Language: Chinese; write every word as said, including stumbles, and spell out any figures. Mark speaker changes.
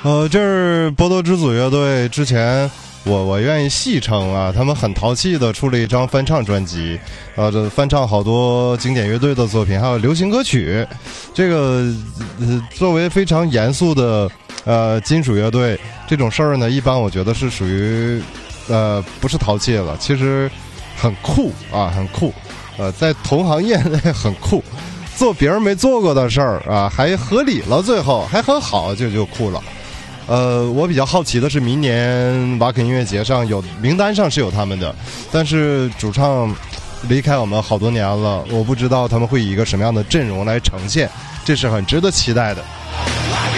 Speaker 1: 呃，这是波多之祖乐队之前。我我愿意戏称啊，他们很淘气的出了一张翻唱专辑，呃，这翻唱好多经典乐队的作品，还有流行歌曲。这个、呃、作为非常严肃的呃金属乐队，这种事儿呢，一般我觉得是属于呃不是淘气了，其实很酷啊，很酷。呃，在同行业内很酷，做别人没做过的事儿啊，还合理了，最后还很好，就就酷了。呃，我比较好奇的是，明年瓦肯音乐节上有名单上是有他们的，但是主唱离开我们好多年了，我不知道他们会以一个什么样的阵容来呈现，这是很值得期待的。